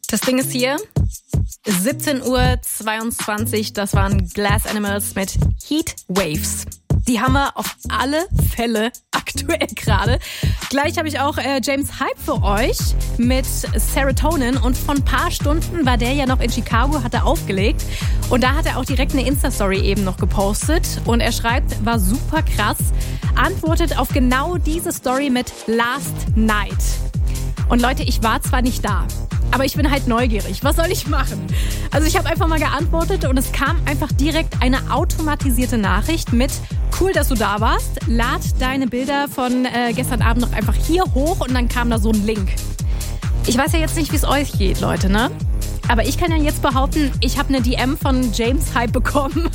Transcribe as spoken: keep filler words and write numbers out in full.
Das Ding ist hier, siebzehn Uhr zweiundzwanzig, das waren Glass Animals mit Heat Waves. Die haben wir auf alle Fälle aktuell gerade. Gleich habe ich auch äh, James Hype für euch mit Serotonin. Und vor ein paar Stunden war der ja noch in Chicago, hat er aufgelegt. Und da hat er auch direkt eine Insta-Story eben noch gepostet. Und er schreibt, war super krass, antwortet auf genau diese Story mit Last Night. Und Leute, ich war zwar nicht da, aber ich bin halt neugierig. Was soll ich machen? Also ich habe einfach mal geantwortet und es kam einfach direkt eine automatisierte Nachricht mit cool, dass du da warst. Lad deine Bilder von äh, gestern Abend noch einfach hier hoch und dann kam da so ein Link. Ich weiß ja jetzt nicht, wie es euch geht, Leute, ne? Aber ich kann ja jetzt behaupten, ich habe eine D M von James Hype bekommen